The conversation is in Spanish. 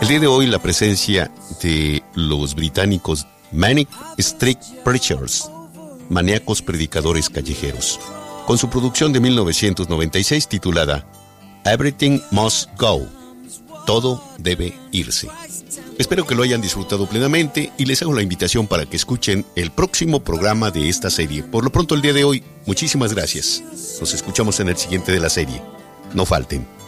El día de hoy la presencia de los británicos Manic Street Preachers, maníacos predicadores callejeros, con su producción de 1996 titulada Everything Must Go, todo debe irse. Espero que lo hayan disfrutado plenamente y les hago la invitación para que escuchen el próximo programa de esta serie. Por lo pronto el día de hoy, muchísimas gracias. Nos escuchamos en el siguiente de la serie. No falten.